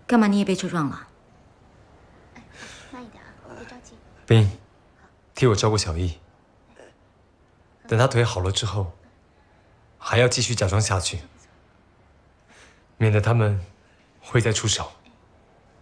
干嘛你也被车撞了？ 慢一点啊，别着急。 冰，替我照顾小易。等他腿好了之后，还要继续假装下去，免得他们会再出手。